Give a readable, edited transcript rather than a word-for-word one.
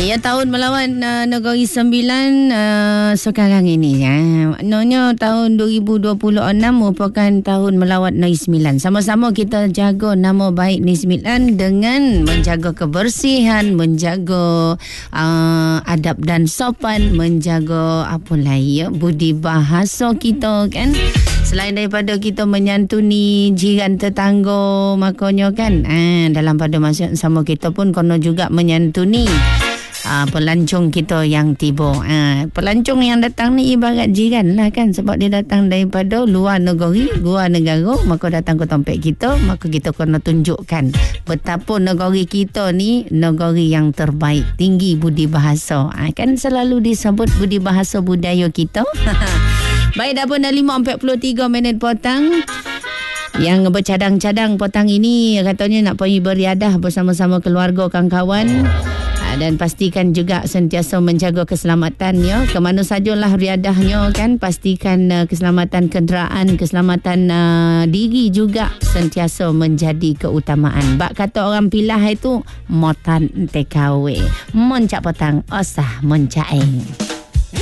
Ya, tahun melawan Negeri Sembilan sekarang ini ya. Maknanya tahun 2026 merupakan tahun melawat Negeri Sembilan. Sama-sama kita jaga nama baik Negeri Sembilan dengan menjaga kebersihan, menjaga adab dan sopan, menjaga apa lagi ya, budi bahasa kita kan. Selain daripada kita menyantuni jiran tetangga, makanya kan dalam pada masa sama kita pun kena juga menyantuni pelancong kita yang tiba. Pelancong yang datang ni ibarat jiran lah kan, sebab dia datang daripada luar negeri, luar negara, maka datang ke tempat kita, maka kita kena tunjukkan betapa negeri kita ni negeri yang terbaik, tinggi budi bahasa. Kan selalu disebut budi bahasa budaya kita. Baik, dah pun dah 5.43 minit petang. Yang bercadang-cadang petang ini katanya nak pergi beriadah bersama-sama keluarga kawan-kawan. Dan pastikan juga sentiasa menjaga keselamatannya. Ke mana sajalah riadahnya kan. Pastikan keselamatan kenderaan, keselamatan diri juga sentiasa menjadi keutamaan. Bak kata orang Pilah itu, motan TKW. Moncak petang, osah moncaeng.